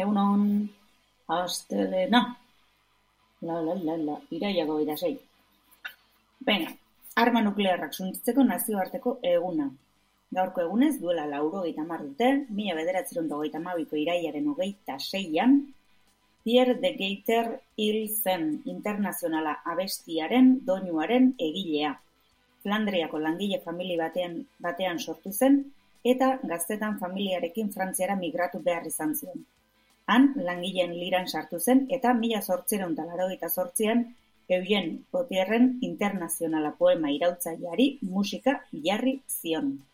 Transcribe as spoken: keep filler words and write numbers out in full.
egunon, astelena, la la la la, iraiako hogeita sei. Venga, arma nuklearrak suntsitzeko nazioarteko eguna. Gaurko egunez, duela laurogeita hamar dute, mila bederatziehun eta hogeita hamabiko iraiaren hogeita seian, Pierre de Geiter hil zen internazionala abestiaren doinuaren egilea. Flandriako langile famili batean, batean sortu zen, eta gaztetan familiarekin Frantziara migratu behar izan zuen. Han, langileen liran sartu zen, eta mila zortziehun eta laurogeita zortzian Eugene Potierren internazionala poema iraultzaileari musika jarri zion.